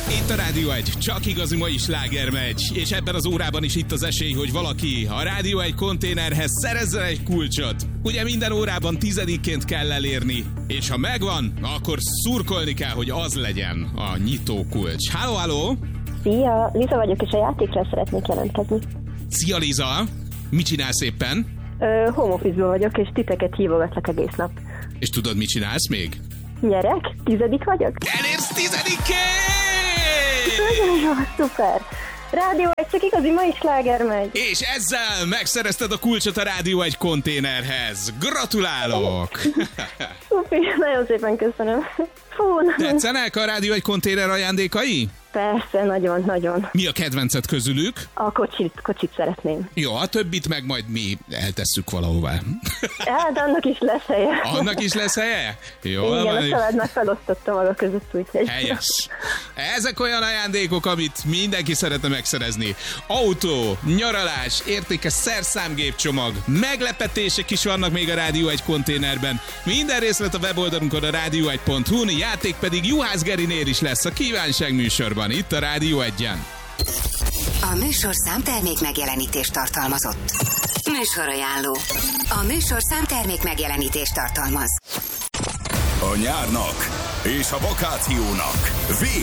Itt a Rádió 1, csak igazi mai sláger megy, és ebben az órában is itt az esély, hogy valaki a Rádió 1 konténerhez szerezzen egy kulcsot. Ugye minden órában 10-ként kell elérni, és ha megvan, akkor szurkolni kell, hogy az legyen a nyitó kulcs. Halló, halló! Szia, Liza vagyok, és a játékra szeretnék jelentkezni. Szia, Liza! Mit csinálsz éppen? Home office-ban vagyok, és titeket hívogatlak egész nap. És tudod, mit csinálsz még? Nyerek? 10. vagyok? Elérsz 10-ként! Nagyon jó, szuper! Rádió 1, csak igazi mai sláger megy. És ezzel megszerezted a kulcsot a Rádió 1 konténerhez. Gratulálok! Szupi, nagyon szépen köszönöm. Fú, Tetszenek a Rádió 1 konténer ajándékai? Persze, nagyon. Mi a kedvenced közülük? A kocsit szeretném. Jó, a többit meg majd mi eltesszük valahová. Hát annak is lesz helye. Annak is lesz helye? Jó, igen, a család már felosztotta maga között, úgyhogy. helyes. Ezek olyan ajándékok, amit mindenki szeretne megszerezni. Autó, nyaralás, értékes szerszámgépcsomag, meglepetések is vannak még a Rádió 1 konténerben. Minden részlet a weboldalunkon a rádió1.hu-n, játék pedig Juhász Gerinél is lesz a kívánság műsorban, itt a Rádió 1-en. A műsorszám termék megjelenítést tartalmazott. Műsorajánló. A műsorszám termék megjelenítést tartalmaz. A nyárnak és a vakációnak vége.